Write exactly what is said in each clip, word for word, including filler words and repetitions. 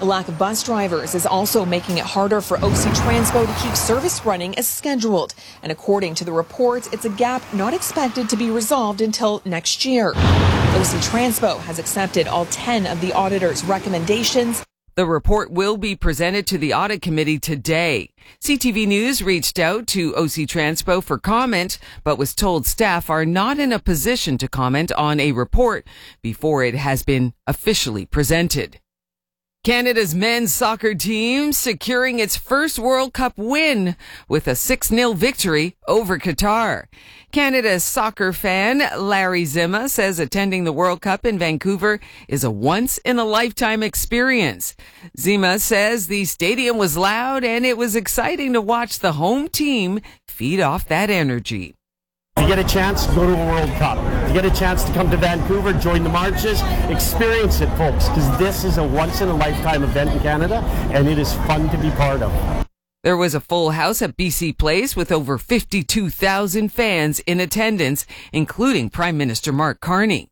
lack of bus drivers is also making it harder for O C Transpo to keep service running as scheduled. And according to the report, it's a gap not expected to be resolved until next year. O C Transpo has accepted all ten of the auditor's recommendations. The report will be presented to the audit committee today. C T V News reached out to O C Transpo for comment, but was told staff are not in a position to comment on a report before it has been officially presented. Canada's men's soccer team securing its first World Cup win with a six nil victory over Qatar. Canada's soccer fan Larry Zima says attending the World Cup in Vancouver is a once-in-a-lifetime experience. Zima says the stadium was loud and it was exciting to watch the home team feed off that energy. If you get a chance, go to a World Cup. If you get a chance to come to Vancouver, join the marches, experience it, folks, because this is a once-in-a-lifetime event in Canada, and it is fun to be part of. There was a full house at B C Place with over fifty-two thousand fans in attendance, including Prime Minister Mark Carney.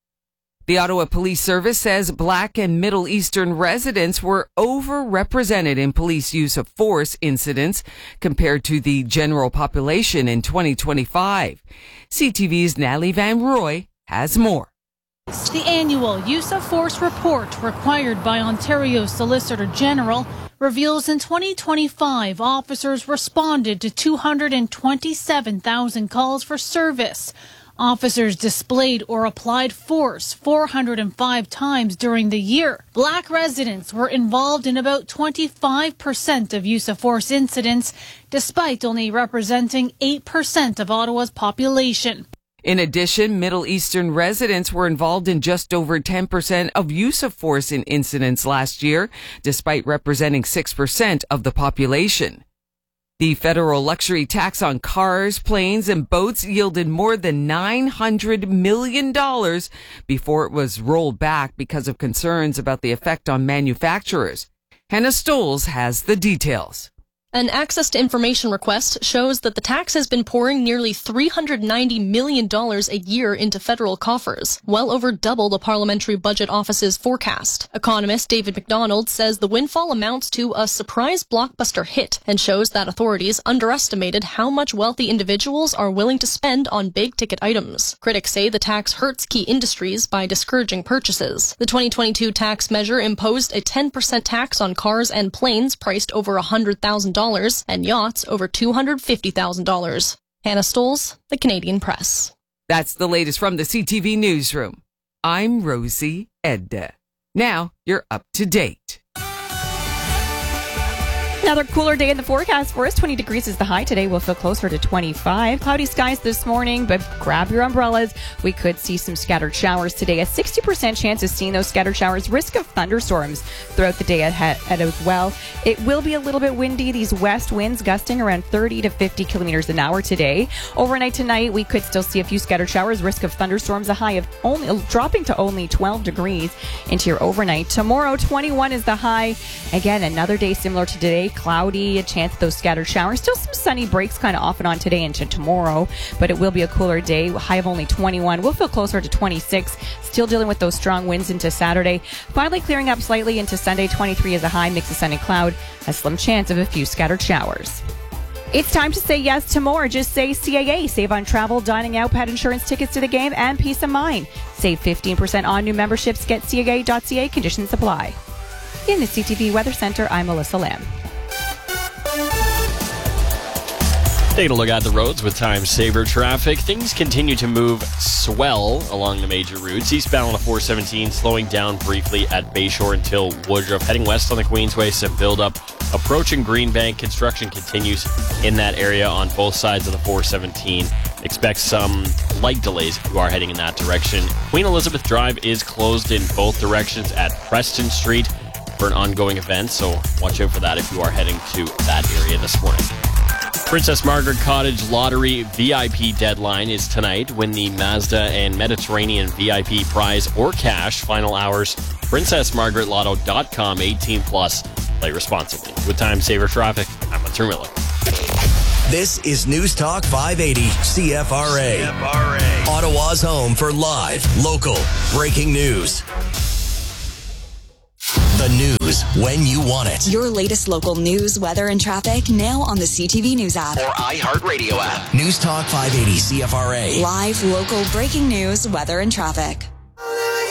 The Ottawa Police Service says Black and Middle Eastern residents were overrepresented in police use of force incidents compared to the general population in twenty twenty-five. C T V's Natalie Van Roy has more. The annual use of force report required by Ontario's Solicitor General reveals in twenty twenty-five officers responded to two hundred twenty-seven thousand calls for service. Officers displayed or applied force four hundred five times during the year. Black residents were involved in about twenty-five percent of use of force incidents, despite only representing eight percent of Ottawa's population. In addition, Middle Eastern residents were involved in just over ten percent of use of force in incidents last year, despite representing six percent of the population. The federal luxury tax on cars, planes, and boats yielded more than nine hundred million dollars before it was rolled back because of concerns about the effect on manufacturers. Hannah Stoles has the details. An access to information request shows that the tax has been pouring nearly three hundred ninety million dollars a year into federal coffers, well over double the Parliamentary Budget Office's forecast. Economist David McDonald says the windfall amounts to a surprise blockbuster hit and shows that authorities underestimated how much wealthy individuals are willing to spend on big-ticket items. Critics say the tax hurts key industries by discouraging purchases. The twenty twenty-two tax measure imposed a ten percent tax on cars and planes priced over one hundred thousand dollars and yachts over two hundred fifty thousand dollars. Hannah Stoles, The Canadian Press. That's the latest from the C T V Newsroom. I'm Rosie Edda. Now you're up to date. Another cooler day in the forecast for us. twenty degrees is the high. Today we'll feel closer to twenty-five. Cloudy skies this morning, but grab your umbrellas. We could see some scattered showers today. A sixty percent chance of seeing those scattered showers. Risk of thunderstorms throughout the day ahead as well. It will be a little bit windy. These west winds gusting around thirty to fifty kilometers an hour today. Overnight tonight, we could still see a few scattered showers. Risk of thunderstorms, a high of only dropping to only twelve degrees into your overnight. Tomorrow, twenty-one is the high. Again, another day similar to today. Cloudy, a chance of those scattered showers. Still some sunny breaks kind of off and on today into tomorrow, but it will be a cooler day. High of only twenty-one. We'll feel closer to twenty-six. Still dealing with those strong winds into Saturday. Finally clearing up slightly into Sunday. twenty-three is a high, mix of sun and cloud. A slim chance of a few scattered showers. It's time to say yes to more. Just say C A A. Save on travel, dining out, pet insurance, tickets to the game, and peace of mind. Save fifteen percent on new memberships. Get C A A dot C A. Conditions apply. In the C T V Weather Center, I'm Melissa Lamb. Taking a look at the roads with time saver traffic. Things continue to move swell along the major routes. Eastbound on the four seventeen, slowing down briefly at Bayshore until Woodruff. Heading west on the Queensway, some build-up. Approaching Greenbank, construction continues in that area on both sides of the four seventeen. Expect some light delays if you are heading in that direction. Queen Elizabeth Drive is closed in both directions at Preston Street for an ongoing event, so watch out for that if you are heading to that area this morning. Princess Margaret Cottage Lottery V I P deadline is tonight. Win the Mazda and Mediterranean V I P prize or cash. Final hours, princess margaret lotto dot com, eighteen plus. Play responsibly. With time saver traffic, I'm Hunter Miller. This is News Talk five eighty C F R A. C F R A. Ottawa's home for live, local, breaking news. The news when you want it. Your latest local news, weather, and traffic now on the C T V News app. Or iHeartRadio app. News Talk five eighty C F R A. Live, local, breaking news, weather, and traffic.